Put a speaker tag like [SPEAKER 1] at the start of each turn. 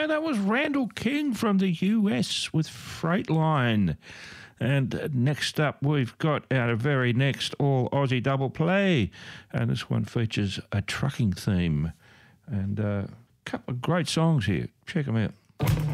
[SPEAKER 1] And that was Randall King from the US with Freightline. And next up, we've got our very next all Aussie double play. And this one features a trucking theme. And a couple of great songs here. Check them out.